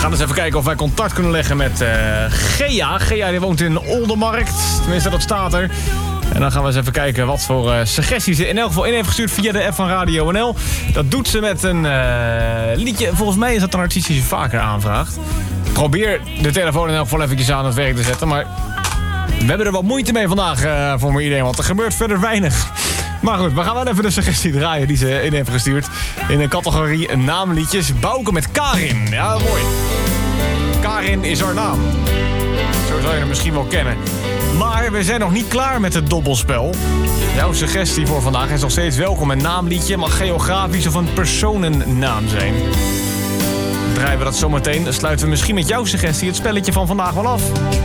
gaan eens even kijken of wij contact kunnen leggen met Gea. Gea die woont in Oldermarkt. Tenminste, dat staat er. En dan gaan we eens even kijken wat voor suggesties ze in elk geval in heeft gestuurd via de app van Radio NL. Dat doet ze met een liedje. Volgens mij is dat een artiest die ze vaker aanvraagt. Probeer de telefoon in elk geval eventjes aan het werk te zetten. Maar we hebben er wat moeite mee vandaag voor mijn idee. Want er gebeurt verder weinig. Maar goed, we gaan wel even de suggestie draaien die ze in heeft gestuurd. In de categorie naamliedjes. Bouke met Karin. Ja, mooi. Karin is haar naam. Zo zou je hem misschien wel kennen. Maar we zijn nog niet klaar met het dobbelspel. Jouw suggestie voor vandaag is nog steeds welkom. Een naamliedje mag geografisch of een personennaam zijn. Draaien we dat zometeen, dan sluiten we misschien met jouw suggestie het spelletje van vandaag wel af.